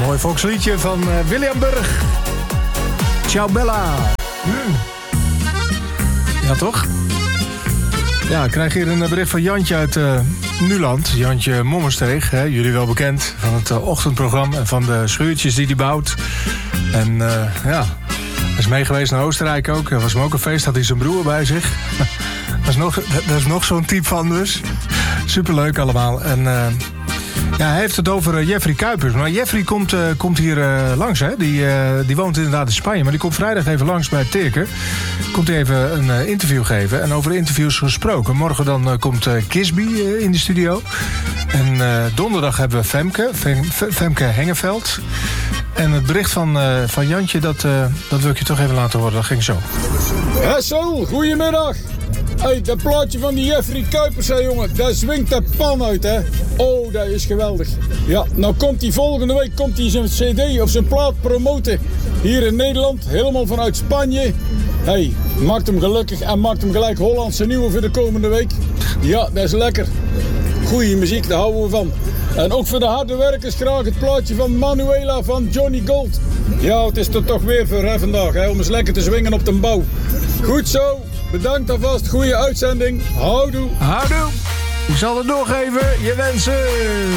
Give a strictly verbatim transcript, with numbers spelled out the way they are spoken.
Mooi volksliedje van uh, William Burg. Ciao Bella. Hmm. Ja, toch? Ja, ik krijg hier een bericht van Jantje uit uh, Nuland. Jantje Mommersteeg, hè, jullie wel bekend van het uh, ochtendprogramma en van de schuurtjes die hij bouwt. En uh, ja, hij is meegeweest naar Oostenrijk ook. Er was hem ook een feest, had hij zijn broer bij zich. dat, is nog, dat is nog zo'n type van dus. Superleuk allemaal. En uh, ja, hij heeft het over uh, Jeffrey Kuipers. Maar Jeffrey komt, uh, komt hier uh, langs, hè. Die, uh, die woont inderdaad in Spanje. Maar die komt vrijdag even langs bij Teerke. Komt hij even een uh, interview geven. En over interviews gesproken. Morgen dan uh, komt uh, Kisby uh, in de studio. En uh, donderdag hebben we Femke. Fem, Femke Hengeveld. En het bericht van, uh, van Jantje, dat, uh, dat wil ik je toch even laten horen. Dat ging zo. Hessel, goedemiddag. Hey, dat plaatje van die Jeffrey Kuipers, hè, jongen, daar zwingt de pan uit, hè. Oh, dat is geweldig. Ja, nou komt hij volgende week komt hij zijn cd of zijn plaat promoten hier in Nederland, helemaal vanuit Spanje. Hey, maakt hem gelukkig en maakt hem gelijk Hollandse nieuwe voor de komende week. Ja, dat is lekker. Goeie muziek, daar houden we van. En ook voor de harde werkers graag het plaatje van Manuela van Johnny Gold. Ja, het is er toch weer voor hè, vandaag, hè, om eens lekker te zwingen op de bouw. Goed zo. Bedankt alvast, goede uitzending. Houdoe. Houdoe. Ik zal het doorgeven, je wensen.